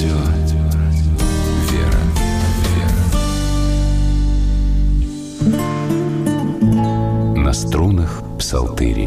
Радио «Вера». На струнах псалтыри.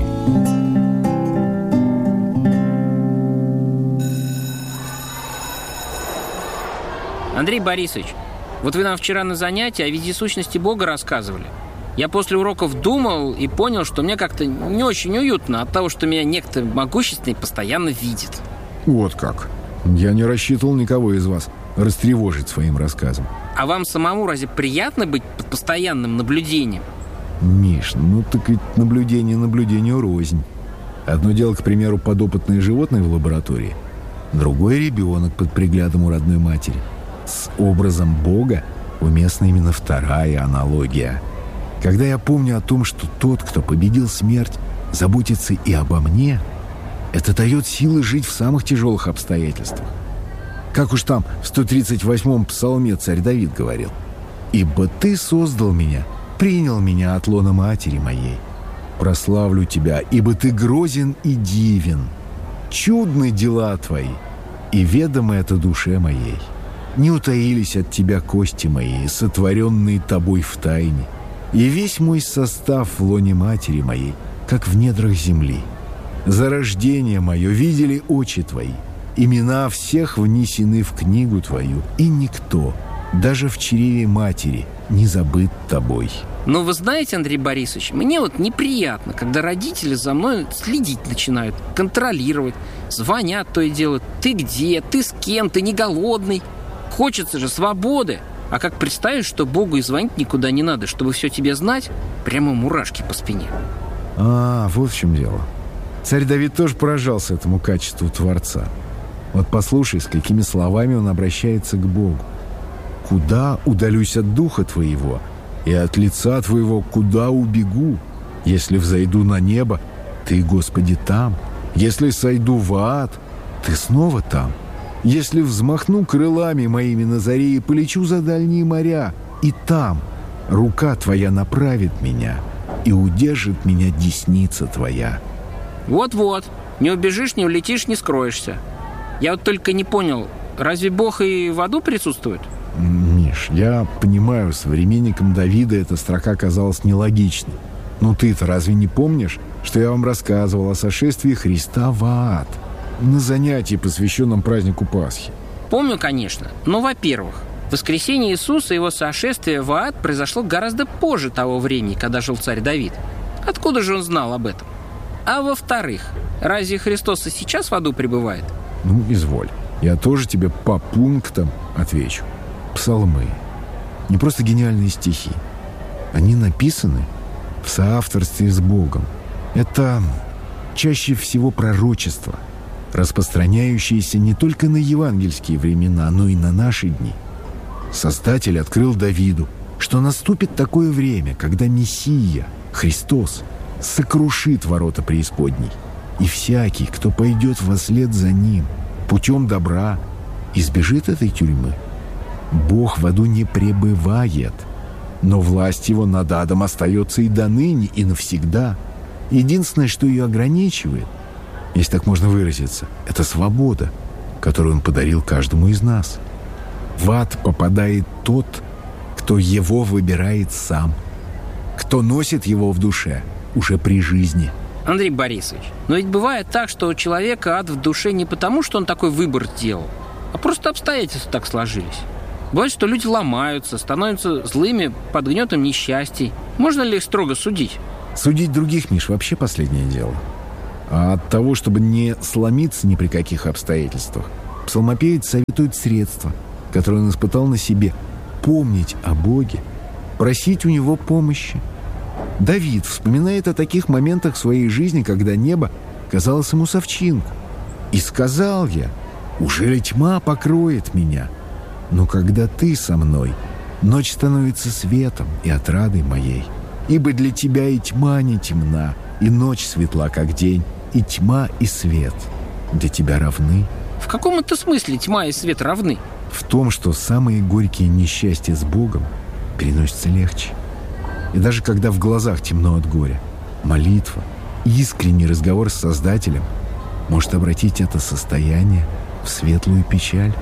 Андрей Борисович, вот вы нам вчера на занятии о вездесущности Бога рассказывали. Я после уроков думал и понял, что мне как-то не очень уютно от того, что меня некто могущественный постоянно видит. Вот как. Я не рассчитывал никого из вас растревожить своим рассказом. А вам самому разве приятно быть под постоянным наблюдением? Миш, ну так ведь наблюдению рознь. Одно дело, к примеру, подопытные животные в лаборатории. Другой ребенок под приглядом у родной матери. С образом Бога уместна именно вторая аналогия. Когда я помню о том, что тот, кто победил смерть, заботится и обо мне, это дает силы жить в самых тяжелых обстоятельствах. Как уж там в 138-м псалме царь Давид говорил: «Ибо ты создал меня, принял меня от лона матери моей. Прославлю тебя, ибо ты грозен и дивен. Чудны дела твои, и ведомо это душе моей. Не утаились от тебя кости мои, сотворенные тобой в тайне. И весь мой состав в лоне матери моей, как в недрах земли. За рождение мое видели очи твои. Имена всех внесены в книгу твою, и никто, даже в чреве матери, не забыт тобой». Но вы знаете, Андрей Борисович, мне вот неприятно, когда родители за мной следить начинают, контролировать, звонят то и дело: «Ты где? Ты с кем? Ты не голодный?» Хочется же свободы. А как представишь, что Богу и звонить никуда не надо, чтобы все тебе знать, прямо мурашки по спине. Вот в чем дело. Царь Давид тоже поражался этому качеству Творца. Вот послушай, с какими словами он обращается к Богу. «Куда удалюсь от духа твоего, и от лица твоего куда убегу? Если взойду на небо, ты, Господи, там. Если сойду в ад, ты снова там. Если взмахну крылами моими на заре и полечу за дальние моря, и там рука твоя направит меня, и удержит меня десница твоя». Вот-вот, не убежишь, не улетишь, не скроешься. Я вот только не понял, разве Бог и в аду присутствует? Миш, я понимаю, современникам Давида эта строка казалась нелогичной. Но ты-то разве не помнишь, что я вам рассказывал о сошествии Христа в ад на занятии, посвященном празднику Пасхи? Помню, конечно, но, во-первых, воскресение Иисуса и его сошествие в ад произошло гораздо позже того времени, когда жил царь Давид. Откуда же он знал об этом? А во-вторых, разве Христос и сейчас в аду пребывает? Ну, изволь. Я тоже тебе по пунктам отвечу. Псалмы. Не просто гениальные стихи. Они написаны в соавторстве с Богом. Это чаще всего пророчество, распространяющееся не только на евангельские времена, но и на наши дни. Создатель открыл Давиду, что наступит такое время, когда Мессия, Христос, сокрушит ворота преисподней, и всякий, кто пойдет вослед за ним путем добра, избежит этой тюрьмы. Бог в аду не пребывает, но власть его над адом остается и до ныне, и навсегда. Единственное, что ее ограничивает, если так можно выразиться, это свобода, которую он подарил каждому из нас. В ад попадает тот, кто его выбирает сам, кто носит его в душе уже при жизни. Андрей Борисович, но ведь бывает так, что у человека ад в душе не потому, что он такой выбор сделал, а просто обстоятельства так сложились. Бывает, что люди ломаются, становятся злыми под гнетом несчастий. Можно ли их строго судить? Судить других, Миш, вообще последнее дело. А от того, чтобы не сломиться ни при каких обстоятельствах, псалмопевец советует средства, которые он испытал на себе: помнить о Боге, просить у Него помощи. Давид вспоминает о таких моментах в своей жизни, когда небо казалось ему совчинку. «И сказал я: ужели тьма покроет меня? Но когда ты со мной, ночь становится светом и отрадой моей. Ибо для тебя и тьма не темна, и ночь светла, как день, и тьма и свет для тебя равны». В каком это смысле тьма и свет равны? В том, что самые горькие несчастья с Богом переносятся легче. И даже когда в глазах темно от горя, молитва, искренний разговор с Создателем может обратить это состояние в светлую печаль.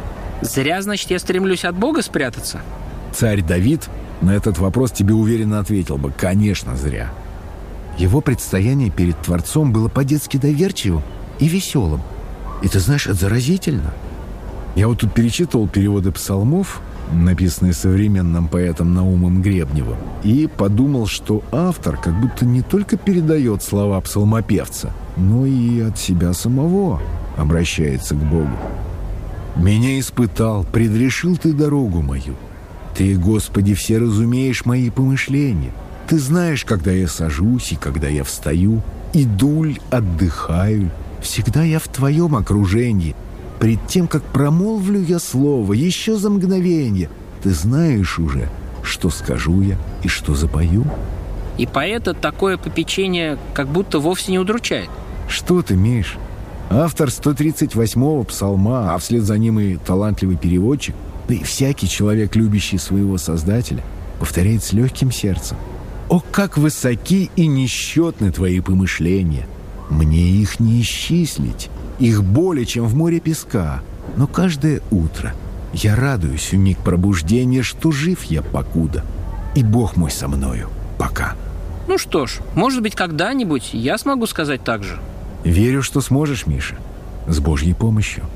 Зря, значит, я стремлюсь от Бога спрятаться? Царь Давид на этот вопрос тебе уверенно ответил бы: конечно, зря. Его предстояние перед Творцом было по-детски доверчивым и веселым. И ты знаешь, это заразительно. Я вот тут перечитывал переводы псалмов, написанные современным поэтом Наумом Гребневым, и подумал, что автор как будто не только передает слова псалмопевца, но и от себя самого обращается к Богу. «Меня испытал, предрешил ты дорогу мою. Ты, Господи, все разумеешь мои помышления. Ты знаешь, когда я сажусь и когда я встаю. Иду ль, отдыхаю ль. Всегда я в Твоем окружении. Пред тем, как промолвлю я слово, еще за мгновенье, Ты знаешь уже, что скажу я и что запою». И поэта такое попечение как будто вовсе не удручает. Что ты, Миш? Автор 138-го псалма, а вслед за ним и талантливый переводчик, да и всякий человек, любящий своего Создателя, повторяет с легким сердцем: «О, как высоки и несчетны твои помышления! Мне их не исчислить, их более, чем в море песка. Но каждое утро я радуюсь в миг пробуждения, что жив я покуда, и Бог мой со мною пока». Ну что ж, может быть, когда-нибудь я смогу сказать так же. Верю, что сможешь, Миша, с Божьей помощью.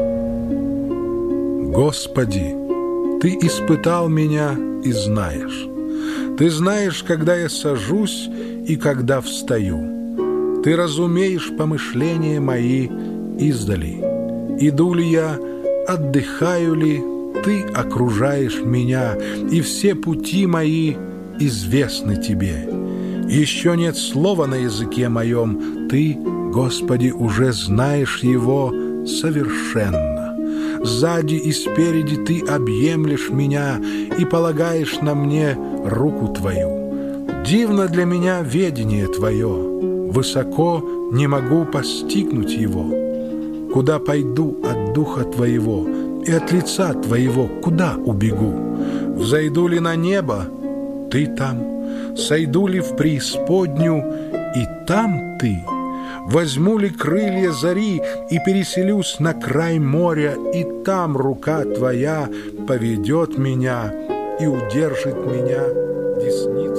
Господи, Ты испытал меня и знаешь. Ты знаешь, когда я сажусь и когда встаю. Ты разумеешь помышления мои издали. Иду ли я, отдыхаю ли, Ты окружаешь меня, и все пути мои известны Тебе. Еще нет слова на языке моем, Ты, Господи, уже знаешь его совершенно. Сзади и спереди Ты объемлешь меня и полагаешь на мне руку Твою. Дивно для меня ведение Твое, высоко не могу постигнуть его. Куда пойду от Духа Твоего и от лица Твоего, куда убегу? Взойду ли на небо? Ты там. Сойду ли в преисподнюю, и там Ты? Возьму ли крылья зари и переселюсь на край моря, и там рука Твоя поведет меня и удержит меня десницей